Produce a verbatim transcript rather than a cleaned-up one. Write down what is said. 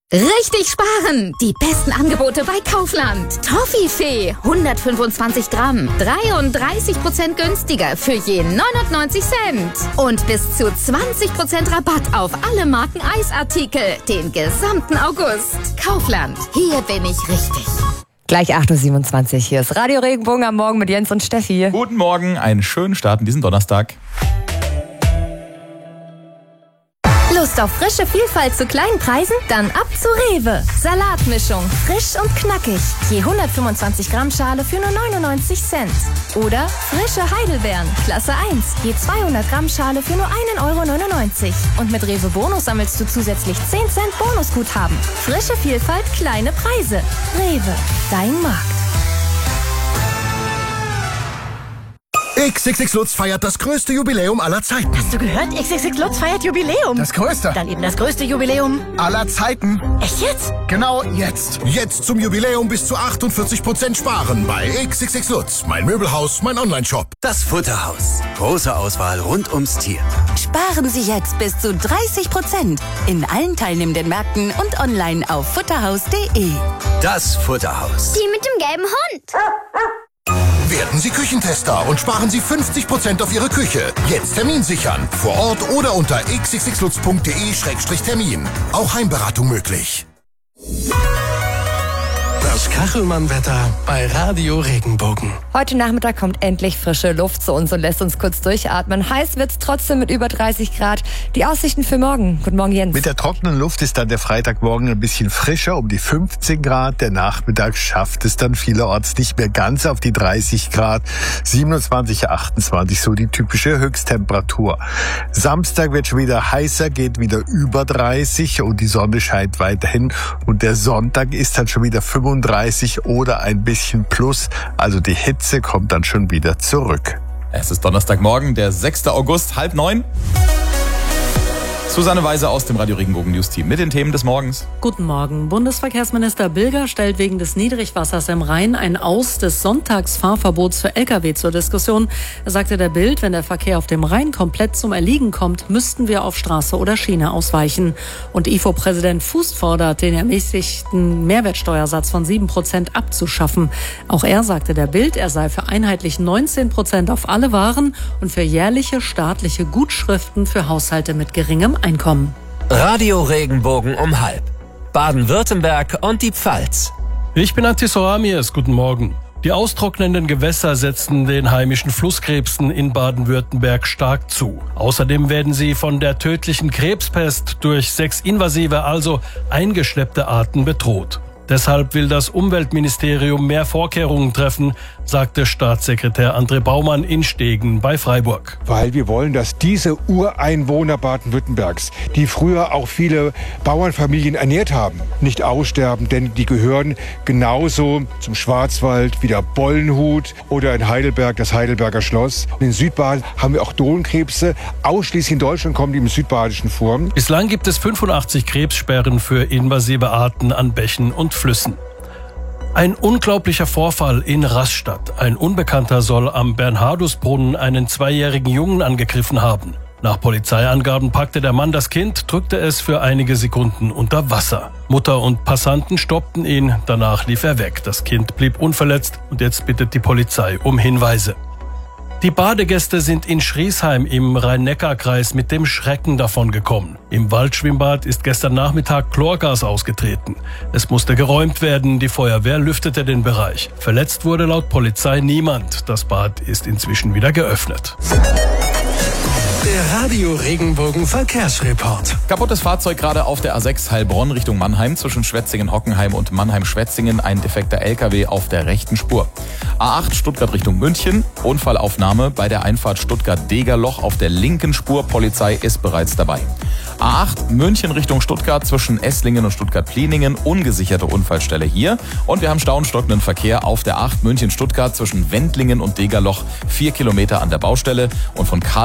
Richtig sparen! Die besten Angebote bei Kaufland. Toffifee, hundertfünfundzwanzig Gramm, dreiunddreißig Prozent günstiger für je neunundneunzig Cent. Und bis zu zwanzig Prozent Rabatt auf alle Marken Eisartikel, den gesamten August. Kaufland, hier bin ich richtig. Gleich acht Uhr siebenundzwanzig, hier ist Radio Regenbogen am Morgen mit Jens und Steffi. Guten Morgen, einen schönen Start in diesen Donnerstag. Lust auf frische Vielfalt zu kleinen Preisen? Dann ab zu Rewe. Salatmischung, frisch und knackig. Je hundertfünfundzwanzig Gramm Schale für nur neunundneunzig Cent. Oder frische Heidelbeeren, Klasse eins. Je zweihundert Gramm Schale für nur ein Euro neunundneunzig. Und mit Rewe Bonus sammelst du zusätzlich zehn Cent Bonusguthaben. Frische Vielfalt, kleine Preise. Rewe, dein Markt. X X X Lutz feiert das größte Jubiläum aller Zeiten. Hast du gehört? X X X Lutz feiert Jubiläum. Das größte. Dann eben das größte Jubiläum aller Zeiten. Echt jetzt? Genau jetzt. Jetzt zum Jubiläum bis zu achtundvierzig Prozent sparen bei X X X Lutz. Mein Möbelhaus, mein Onlineshop. Das Futterhaus. Große Auswahl rund ums Tier. Sparen Sie jetzt bis zu dreißig Prozent in allen teilnehmenden Märkten und online auf futterhaus punkt de. Das Futterhaus. Die mit dem gelben Hund. Werden Sie Küchentester und sparen Sie fünfzig Prozent auf Ihre Küche. Jetzt Termin sichern. Vor Ort oder unter x x x lutz punkt de Schrägstrich Termin. Auch Heimberatung möglich. Das Kachelmann-Wetter bei Radio Regenbogen. Heute Nachmittag kommt endlich frische Luft zu uns und lässt uns kurz durchatmen. Heiß wird's trotzdem mit über dreißig Grad. Die Aussichten für morgen. Guten Morgen, Jens. Mit der trockenen Luft ist dann der Freitagmorgen ein bisschen frischer, um die fünfzehn Grad. Der Nachmittag schafft es dann vielerorts nicht mehr ganz auf die dreißig Grad. siebenundzwanzig, achtundzwanzig, so die typische Höchsttemperatur. Samstag wird schon wieder heißer, geht wieder über dreißig und die Sonne scheint weiterhin. Und der Sonntag ist dann schon wieder fünfunddreißig oder ein bisschen plus. Also die Hitze kommt dann schon wieder zurück. Es ist Donnerstagmorgen, der sechster August, halb neun. Susanne Weise aus dem Radio Regenbogen News Team mit den Themen des Morgens. Guten Morgen. Bundesverkehrsminister Bilger stellt wegen des Niedrigwassers im Rhein ein Aus des Sonntagsfahrverbots für L K W zur Diskussion. Er sagte der Bild, wenn der Verkehr auf dem Rhein komplett zum Erliegen kommt, müssten wir auf Straße oder Schiene ausweichen. Und I F O-Präsident Fuß fordert, den ermäßigten Mehrwertsteuersatz von sieben Prozent abzuschaffen. Auch er sagte der Bild, er sei für einheitlich neunzehn Prozent auf alle Waren und für jährliche staatliche Gutschriften für Haushalte mit geringem Einkommen. Radio Regenbogen um halb. Baden-Württemberg und die Pfalz. Ich bin Antis Oramies. Guten Morgen. Die austrocknenden Gewässer setzen den heimischen Flusskrebsen in Baden-Württemberg stark zu. Außerdem werden sie von der tödlichen Krebspest durch sechs invasive, also eingeschleppte Arten bedroht. Deshalb will das Umweltministerium mehr Vorkehrungen treffen, sagte Staatssekretär André Baumann in Stegen bei Freiburg. Weil wir wollen, dass diese Ureinwohner Baden-Württembergs, die früher auch viele Bauernfamilien ernährt haben, nicht aussterben, denn die gehören genauso zum Schwarzwald wie der Bollenhut oder in Heidelberg das Heidelberger Schloss. Und in Südbaden haben wir auch Dohlenkrebse. Ausschließlich in Deutschland kommen die im Südbadischen vor. Bislang gibt es fünfundachtzig Krebssperren für invasive Arten an Bächen und Flüssen. Ein unglaublicher Vorfall in Rastatt. Ein Unbekannter soll am Bernhardusbrunnen einen zweijährigen Jungen angegriffen haben. Nach Polizeiangaben packte der Mann das Kind, drückte es für einige Sekunden unter Wasser. Mutter und Passanten stoppten ihn, danach lief er weg. Das Kind blieb unverletzt und jetzt bittet die Polizei um Hinweise. Die Badegäste sind in Schriesheim im Rhein-Neckar-Kreis mit dem Schrecken davongekommen. Im Waldschwimmbad ist gestern Nachmittag Chlorgas ausgetreten. Es musste geräumt werden, die Feuerwehr lüftete den Bereich. Verletzt wurde laut Polizei niemand. Das Bad ist inzwischen wieder geöffnet. Der Radio Regenbogen Verkehrsreport. Kaputtes Fahrzeug gerade auf der A sechs Heilbronn Richtung Mannheim zwischen Schwetzingen-Hockenheim und Mannheim-Schwetzingen. Ein defekter L K W auf der rechten Spur. A acht Stuttgart Richtung München. Unfallaufnahme bei der Einfahrt Stuttgart-Degerloch auf der linken Spur. Polizei ist bereits dabei. A acht München Richtung Stuttgart zwischen Esslingen und Stuttgart-Pliningen. Ungesicherte Unfallstelle hier. Und wir haben stauenstockenden Verkehr auf der acht München-Stuttgart zwischen Wendlingen und Degerloch. Vier Kilometer an der Baustelle. Und von Karl